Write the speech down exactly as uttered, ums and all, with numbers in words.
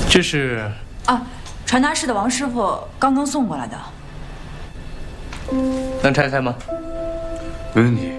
这是啊，传达室的王师傅刚刚送过来的。 能拆开吗？ 没问题。